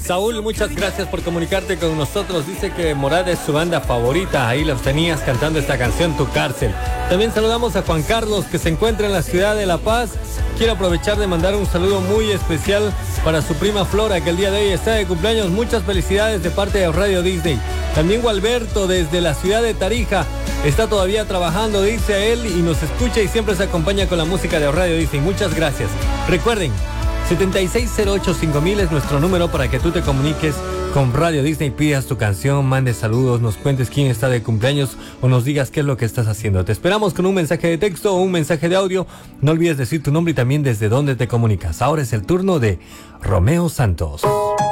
Saúl, muchas gracias por comunicarte con nosotros. Dice que Morad es su banda favorita. Ahí los tenías cantando esta canción, Tu Cárcel. También saludamos a Juan Carlos, que se encuentra en la ciudad de La Paz. Quiero aprovechar de mandar un saludo muy especial para su prima Flora, que el día de hoy está de cumpleaños. Muchas felicidades de parte de Radio Disney. También Gualberto, desde la ciudad de Tarija, está todavía trabajando, dice él, y nos escucha y siempre se acompaña con la música de Radio Disney. Muchas gracias. Recuerden, 76085000 es nuestro número para que tú te comuniques con Radio Disney, pidas tu canción, mandes saludos, nos cuentes quién está de cumpleaños o nos digas qué es lo que estás haciendo. Te esperamos con un mensaje de texto o un mensaje de audio. No olvides decir tu nombre y también desde dónde te comunicas. Ahora es el turno de Romeo Santos.